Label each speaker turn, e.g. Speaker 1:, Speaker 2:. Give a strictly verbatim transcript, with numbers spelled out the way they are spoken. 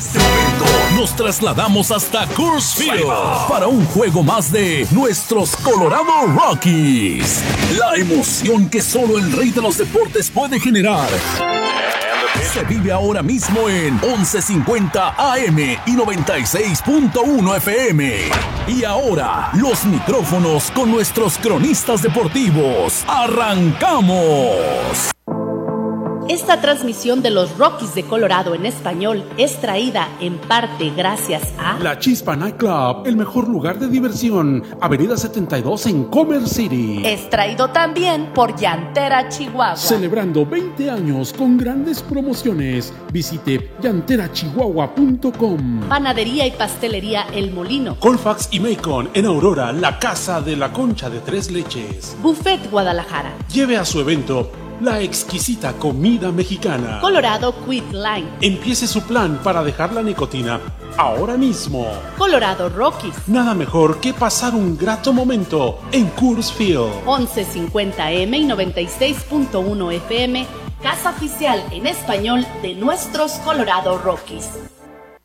Speaker 1: este momento nos trasladamos hasta Coors Field para un juego más de nuestros Colorado Rockies. La emoción que solo el rey de los deportes puede generar se vive ahora mismo en once cincuenta A M y noventa y seis punto uno F M. Y ahora, los micrófonos con nuestros cronistas deportivos. ¡Arrancamos!
Speaker 2: Esta transmisión de los Rockies de Colorado en español es traída en parte gracias a
Speaker 3: La Chispa Night Club, el mejor lugar de diversión, Avenida setenta y dos en Commerce City.
Speaker 2: Es traído también por Llantera Chihuahua.
Speaker 3: Celebrando veinte años con grandes promociones. Visite llantera chihuahua punto com.
Speaker 2: Panadería y pastelería El Molino.
Speaker 3: Colfax y Macon en Aurora, la casa de la concha de tres leches.
Speaker 2: Buffet Guadalajara.
Speaker 3: Lleve a su evento la exquisita comida mexicana.
Speaker 2: Colorado Quit Line.
Speaker 3: Empiece su plan para dejar la nicotina ahora mismo.
Speaker 2: Colorado Rockies.
Speaker 3: Nada mejor que pasar un grato momento en Coors Field.
Speaker 2: once cincuenta A M y noventa y seis punto uno F M, casa oficial en español de nuestros Colorado Rockies.